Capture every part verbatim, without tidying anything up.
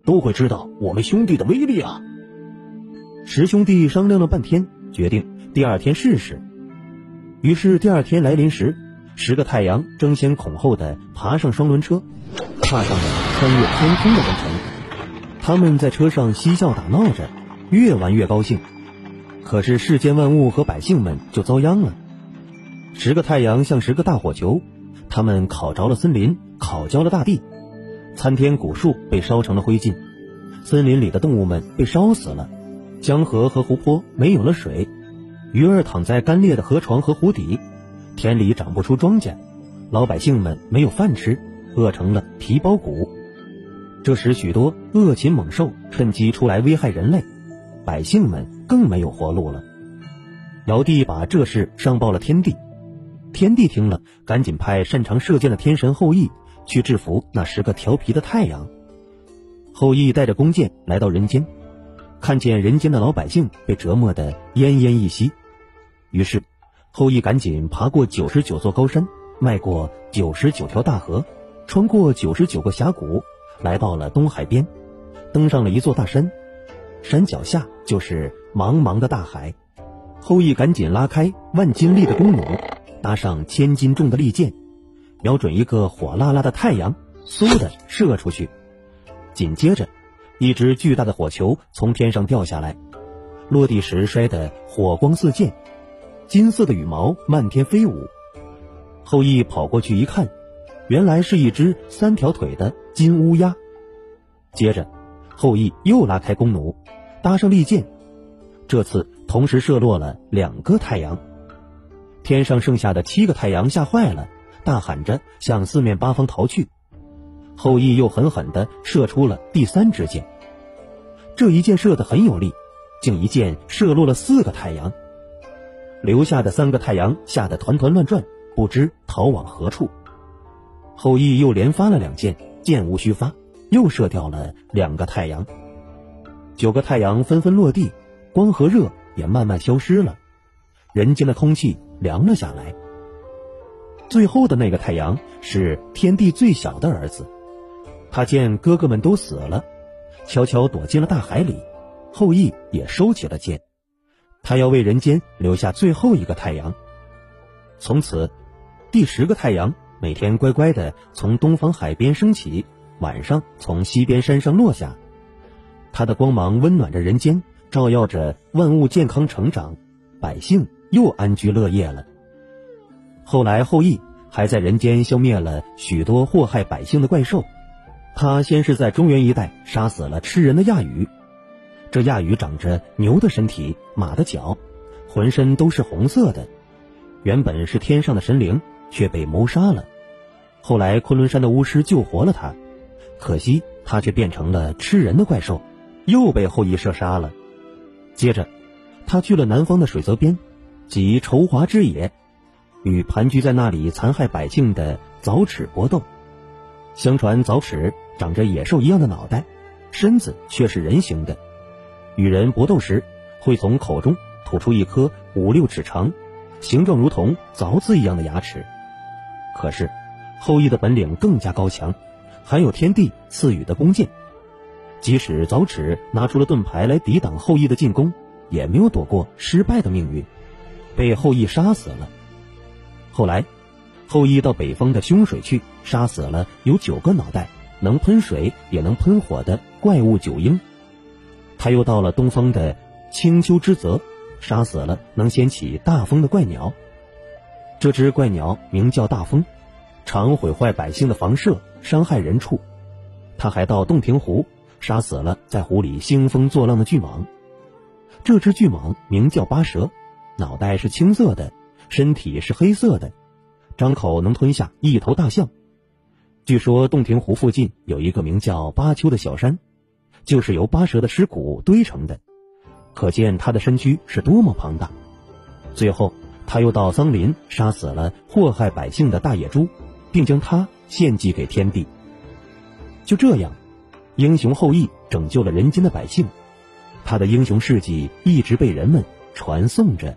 都会知道我们兄弟的威力啊。十兄弟商量了半天，决定第二天试试。于是第二天来临时，十个太阳争先恐后地爬上双轮车，踏上了穿越天空的征程。他们在车上嬉笑打闹着，越玩越高兴。可是世间万物和百姓们就遭殃了。十个太阳像十个大火球，他们烤着了森林，烤焦了大地，参天古树被烧成了灰烬，森林里的动物们被烧死了，江河和湖泊没有了水，鱼儿躺在干裂的河床和湖底，田里长不出庄稼，老百姓们没有饭吃，饿成了皮包骨。这时许多恶禽猛兽趁机出来危害人类，百姓们更没有活路了。尧帝把这事上报了天帝，天帝听了，赶紧派擅长射箭的天神后羿去制服那十个调皮的太阳。后羿带着弓箭来到人间，看见人间的老百姓被折磨得奄奄一息，于是后羿赶紧爬过九十九座高山，迈过九十九条大河，穿过九十九个峡谷，来到了东海边，登上了一座大山，山脚下就是茫茫的大海。后羿赶紧拉开万斤力的弓弩，搭上千斤重的利箭，瞄准一个火辣辣的太阳，嗖的射出去。紧接着一只巨大的火球从天上掉下来，落地时摔得火光四溅，金色的羽毛漫天飞舞。后羿跑过去一看，原来是一只三条腿的金乌鸦。接着后羿又拉开弓弩，搭上利箭，这次同时射落了两个太阳。天上剩下的七个太阳吓坏了，大喊着向四面八方逃去。后羿又狠狠地射出了第三支箭，这一箭射得很有力，竟一箭射落了四个太阳。留下的三个太阳吓得团团乱转，不知逃往何处。后羿又连发了两箭，箭无虚发，又射掉了两个太阳。九个太阳纷纷落地，光和热也慢慢消失了，人间的空气凉了下来。最后的那个太阳是天帝最小的儿子，他见哥哥们都死了，悄悄躲进了大海里。后羿也收起了剑，他要为人间留下最后一个太阳。从此第十个太阳每天乖乖地从东方海边升起，晚上从西边山上落下，他的光芒温暖着人间，照耀着万物健康成长，百姓又安居乐业了。后来后羿还在人间消灭了许多祸害百姓的怪兽。他先是在中原一带杀死了吃人的亚羽，这亚羽长着牛的身体，马的脚，浑身都是红色的，原本是天上的神灵，却被谋杀了。后来昆仑山的巫师救活了他，可惜他却变成了吃人的怪兽，又被后羿射杀了。接着他去了南方的水泽边，即仇华之野，与盘踞在那里残害百姓的凿齿搏斗。相传凿齿长着野兽一样的脑袋，身子却是人形的，与人搏斗时会从口中吐出一颗五六尺长，形状如同凿子一样的牙齿。可是后羿的本领更加高强，还有天帝赐予的弓箭，即使凿齿拿出了盾牌来抵挡后羿的进攻，也没有躲过失败的命运，被后羿杀死了。后来后羿到北方的凶水去，杀死了有九个脑袋能喷水也能喷火的怪物九婴。他又到了东方的青丘之泽，杀死了能掀起大风的怪鸟。这只怪鸟名叫大风，常毁坏百姓的房舍，伤害人畜。他还到洞庭湖，杀死了在湖里兴风作浪的巨蟒。这只巨蟒名叫巴蛇，脑袋是青色的，身体是黑色的，张口能吞下一头大象。据说洞庭湖附近有一个名叫巴丘的小山，就是由巴蛇的尸骨堆成的，可见它的身躯是多么庞大。最后他又到桑林，杀死了祸害百姓的大野猪，并将它献祭给天帝。就这样，英雄后羿拯救了人间的百姓，他的英雄事迹一直被人们传颂着。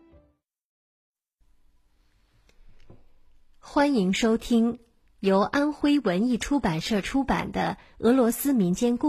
欢迎收听由安徽文艺出版社出版的俄罗斯民间故事